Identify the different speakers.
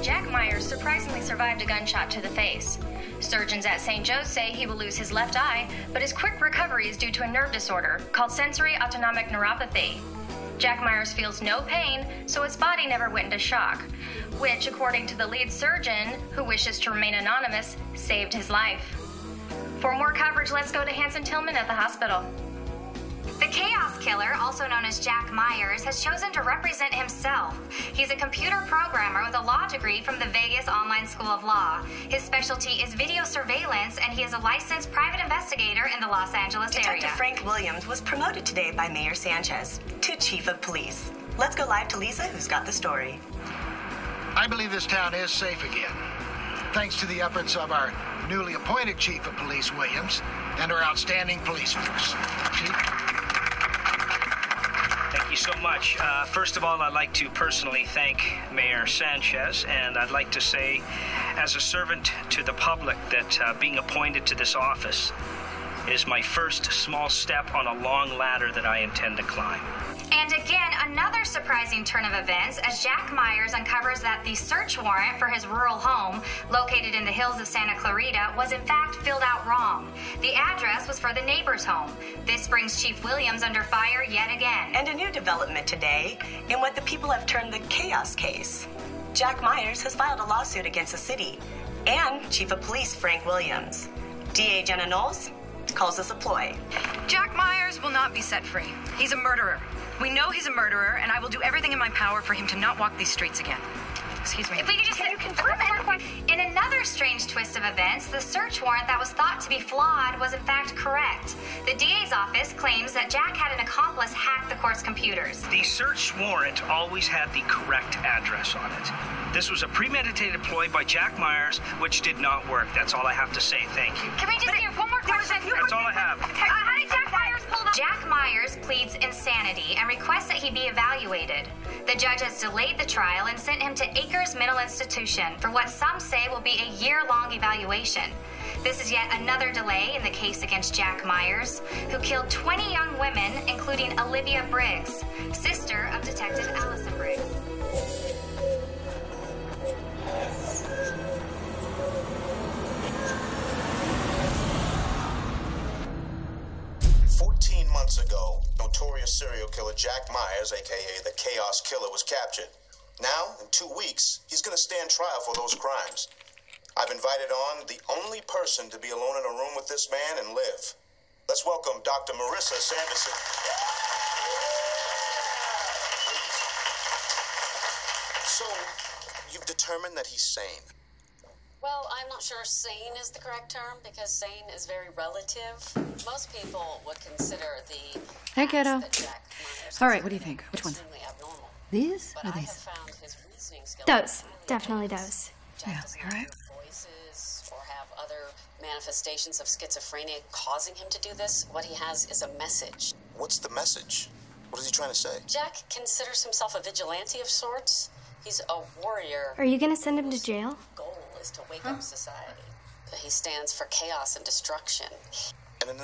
Speaker 1: Jack Myers surprisingly survived a gunshot to the face. Surgeons at St. Joe's say he will lose his left eye, but his quick recovery is due to a nerve disorder called sensory autonomic neuropathy. Jack Myers feels no pain, so his body never went into shock, which, according to the lead surgeon, who wishes to remain anonymous, saved his life. For more coverage, let's go to Hanson Tillman at the hospital.
Speaker 2: The Chaos Killer, also known as Jack Myers, has chosen to represent himself. He's a computer programmer with a law degree from the Vegas Online School of Law. His specialty is video surveillance, and he is a licensed private investigator in the Los Angeles area.
Speaker 3: Detective Frank Williams was promoted today by Mayor Sanchez to Chief of Police. Let's go live to Lisa, who's got the story.
Speaker 4: I believe this town is safe again, thanks to the efforts of our newly appointed Chief of Police, Williams, and our outstanding police force. Chief?
Speaker 5: Thank you so much. First of all, I'd like to personally thank Mayor Sanchez, and I'd like to say, as a servant to the public, that being appointed to this office is my first small step on a long ladder that I intend to climb.
Speaker 2: And again, another surprising turn of events as Jack Myers uncovers that the search warrant for his rural home, located in the hills of Santa Clarita, was in fact filled out wrong. The address was for the neighbor's home. This brings Chief Williams under fire yet again.
Speaker 3: And a new development today in what the people have termed the chaos case. Jack Myers has filed a lawsuit against the city and Chief of Police Frank Williams. DA Jenna Knowles calls this a ploy.
Speaker 6: Jack Myers will not be set free. He's a murderer. We know he's a murderer, and I will do everything in my power for him to not walk these streets again. Excuse me.
Speaker 2: If we could just... Can you confirm it? In another strange twist of events, the search warrant that was thought to be flawed was in fact correct. The DA's office claims that Jack had an accomplice hack the court's computers.
Speaker 5: The search warrant always had the correct address on it. This was a premeditated ploy by Jack Myers, which did not work. That's all I have to say. Thank you.
Speaker 2: Can we just hear one more question?
Speaker 5: That's all I have.
Speaker 2: How did Jack Myers pull the... Jack Myers pleads insanity and requests that he be evaluated. The judge has delayed the trial and sent him to Acres Mental Institution for what some say will be a year-long evaluation. This is yet another delay in the case against Jack Myers, who killed 20 young women, including Olivia Briggs, sister of Detective Allison Briggs.
Speaker 7: Months ago, notorious serial killer Jack Myers, aka the Chaos Killer, was captured. Now, in 2 weeks, he's going to stand trial for those crimes. I've invited on the only person to be alone in a room with this man and live. Let's welcome Dr. Marissa Sanderson. So, you've determined that he's sane?
Speaker 8: Well, I'm not sure sane is the correct term because sane is very relative. Most people would consider the...
Speaker 9: Hey, kiddo. All right, what do you think? Which ones?
Speaker 8: Abnormal.
Speaker 9: These
Speaker 8: but
Speaker 9: or
Speaker 8: I
Speaker 9: these?
Speaker 8: have found his reasoning skills.
Speaker 10: Those. Definitely those.
Speaker 9: Yeah, all right.
Speaker 8: Voices or have other manifestations of schizophrenia causing him to do this. What he has is a message.
Speaker 7: What's the message? What is he trying to say?
Speaker 8: Jack considers himself a vigilante of sorts. He's a warrior.
Speaker 10: Are you gonna send him to jail?
Speaker 8: Goal is to wake up society. He stands for chaos and destruction.